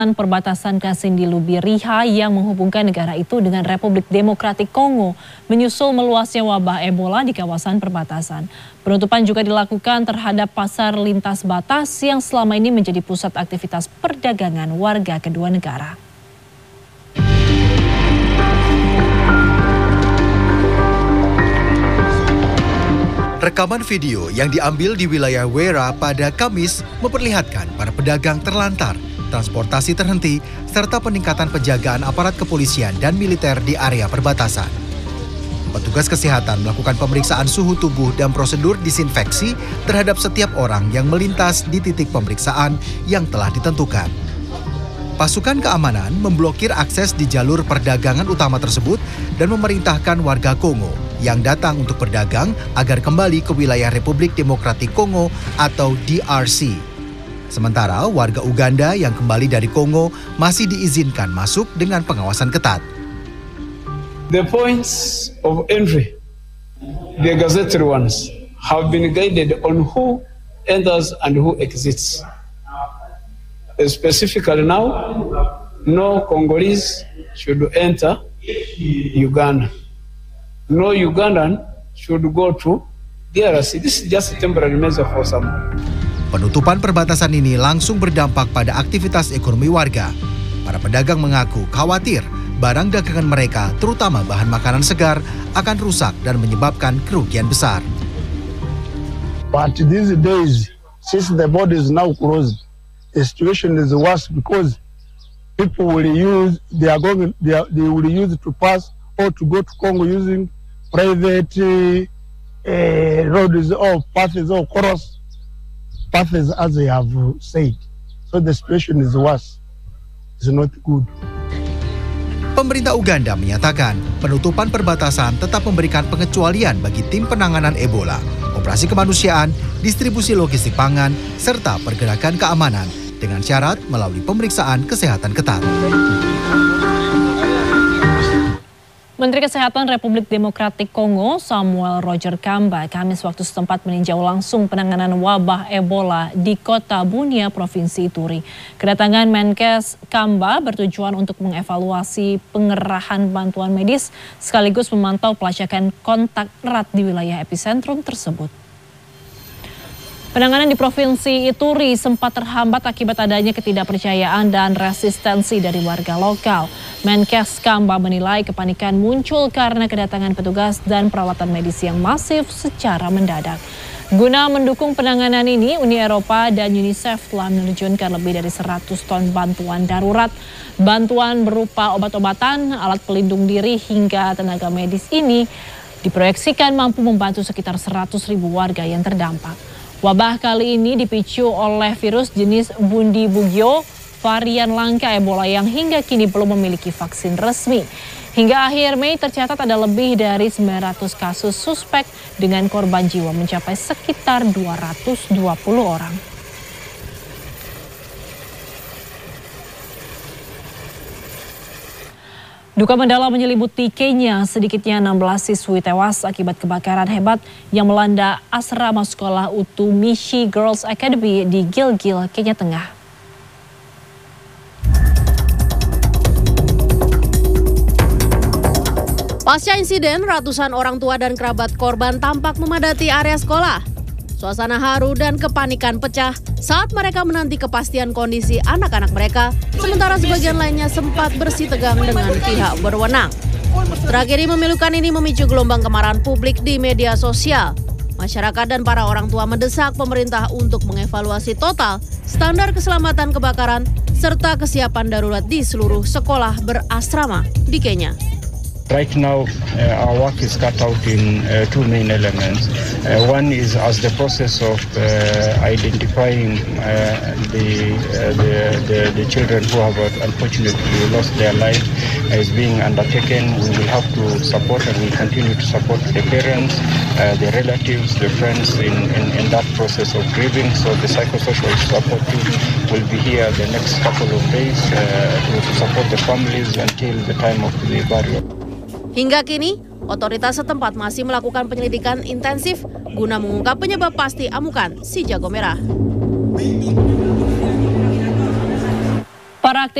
Perbatasan Kasindi Lubiriha yang menghubungkan negara itu dengan Republik Demokratik Kongo menyusul meluasnya wabah Ebola di kawasan perbatasan. Penutupan juga dilakukan terhadap pasar lintas batas yang selama ini menjadi pusat aktivitas perdagangan warga kedua negara. Rekaman video yang diambil di wilayah Wera pada Kamis memperlihatkan para pedagang terlantar, transportasi terhenti, serta peningkatan penjagaan aparat kepolisian dan militer di area perbatasan. Petugas kesehatan melakukan pemeriksaan suhu tubuh dan prosedur disinfeksi terhadap setiap orang yang melintas di titik pemeriksaan yang telah ditentukan. Pasukan keamanan memblokir akses di jalur perdagangan utama tersebut dan memerintahkan warga Kongo yang datang untuk berdagang agar kembali ke wilayah Republik Demokratik Kongo atau DRC. Sementara warga Uganda yang kembali dari Kongo masih diizinkan masuk dengan pengawasan ketat. The points of entry, the gazetted ones, have been guided on who enters and who exits. Specifically now, no Congolese should enter Uganda. No Ugandan should go to DRC. This is just a temporary measure for some. Penutupan perbatasan ini langsung berdampak pada aktivitas ekonomi warga. Para pedagang mengaku khawatir barang dagangan mereka, terutama bahan makanan segar, akan rusak dan menyebabkan kerugian besar. But these days, since the border is now closed, the situation is worse because people will use, they will use to pass or to go to Congo using private roads or paths or cross paths, as they have said. So the situation is worse. It's not good. Pemerintah Uganda menyatakan penutupan perbatasan tetap memberikan pengecualian bagi tim penanganan Ebola, operasi kemanusiaan, distribusi logistik pangan, serta pergerakan keamanan dengan syarat melalui pemeriksaan kesehatan ketat. Menteri Kesehatan Republik Demokratik Kongo Samuel Roger Kamba Kamis waktu setempat meninjau langsung penanganan wabah Ebola di kota Bunia, Provinsi Ituri. Kedatangan Menkes Kamba bertujuan untuk mengevaluasi pengerahan bantuan medis sekaligus memantau pelacakan kontak erat di wilayah epicentrum tersebut. Penanganan di Provinsi Ituri sempat terhambat akibat adanya ketidakpercayaan dan resistensi dari warga lokal. Menkes Kamba menilai kepanikan muncul karena kedatangan petugas dan perawatan medis yang masif secara mendadak. Guna mendukung penanganan ini, Uni Eropa dan UNICEF telah menerjunkan lebih dari 100 ton bantuan darurat. Bantuan berupa obat-obatan, alat pelindung diri hingga tenaga medis ini diproyeksikan mampu membantu sekitar 100.000 warga yang terdampak. Wabah kali ini dipicu oleh virus jenis Bundibugyo, varian langka Ebola yang hingga kini belum memiliki vaksin resmi. Hingga akhir Mei tercatat ada lebih dari 900 kasus suspek dengan korban jiwa mencapai sekitar 220 orang. Duka mendalam menyelimuti Kenya, sedikitnya 16 siswi tewas akibat kebakaran hebat yang melanda asrama sekolah Utumishi Girls Academy di Gilgil, Kenya Tengah. Pasca insiden, ratusan orang tua dan kerabat korban tampak memadati area sekolah. Suasana haru dan kepanikan pecah saat mereka menanti kepastian kondisi anak-anak mereka, sementara sebagian lainnya sempat bersitegang dengan pihak berwenang. Tragedi memilukan ini memicu gelombang kemarahan publik di media sosial. Masyarakat dan para orang tua mendesak pemerintah untuk mengevaluasi total standar keselamatan kebakaran serta kesiapan darurat di seluruh sekolah berasrama di Kenya. Right now, our work is cut out in two main elements. One is as the process of identifying the children who have unfortunately lost their life is being undertaken. We will have to support and we continue to support the parents, the relatives, the friends in that process of grieving. So the psychosocial support team will be here the next couple of days to support the families until the time of the burial. Hingga kini, otoritas setempat masih melakukan penyelidikan intensif guna mengungkap penyebab pasti amukan si jago merah. Para